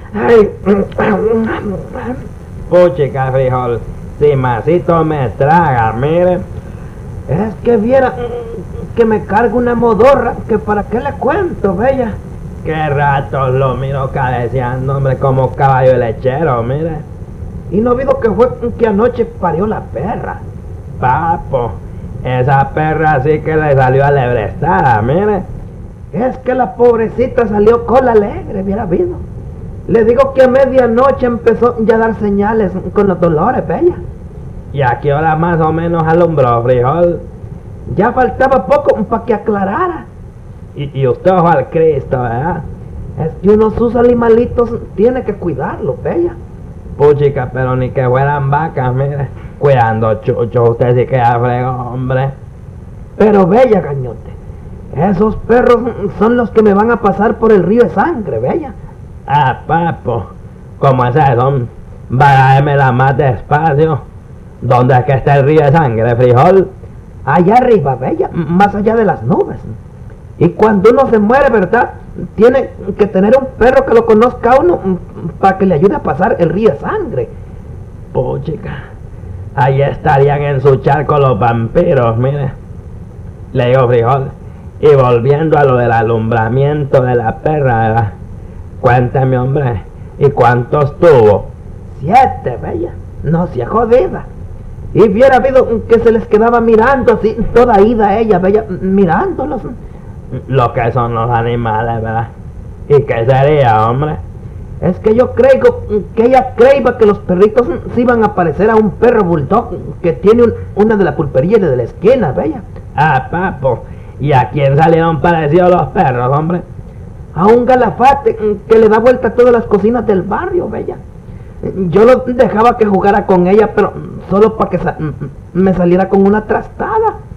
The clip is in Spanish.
Ay, puchica, frijol, si masito me traga, mire. Es que viera que me carga una modorra, que para qué le cuento, bella. Qué rato lo miro cabeceando, hombre, como caballo lechero, mire. Y no vido que fue que anoche parió la perra. Papo, esa perra sí que le salió alebrestada, mire. Es que la pobrecita salió cola alegre, hubiera habido. Le digo que a medianoche empezó ya a dar señales con los dolores, bella. ¿Y a qué hora más o menos alumbró, frijol? Ya faltaba poco para que aclarara. Y usted, ojo al Cristo, ¿verdad? Es que uno sus animalitos tiene que cuidarlos, bella. Puchica, pero ni que fueran vacas, mire. Cuidando chucho, usted sí que fregó, hombre. Pero bella, gañote, esos perros son los que me van a pasar por el río de sangre, bella. Ah, papo, ¿cómo es eso? Váyamela más despacio. ¿Dónde es que está el río de sangre, frijol? Allá arriba, bella, más allá de las nubes. Y cuando uno se muere, ¿verdad? Tiene que tener un perro que lo conozca a uno para que le ayude a pasar el río de sangre. Puchica, ahí estarían en su charco los vampiros, mire. Le digo, frijol. Y volviendo a lo del alumbramiento de la perra, ¿verdad? Cuénteme, hombre, ¿y cuántos tuvo? 7, bella, no sea jodida. Y hubiera habido que se les quedaba mirando así, toda ida ella, bella, mirándolos. Lo que son los animales, ¿verdad? ¿Y qué sería, hombre? Es que yo creo que ella creía que los perritos se iban a parecer a un perro bulldog que tiene una de la pulpería de la esquina, bella. Ah, papo, ¿y a quién salieron parecidos los perros, hombre? A un galafate que le da vuelta a todas las cocinas del barrio, bella. Yo lo dejaba que jugara con ella, pero solo para que me saliera con una trastada.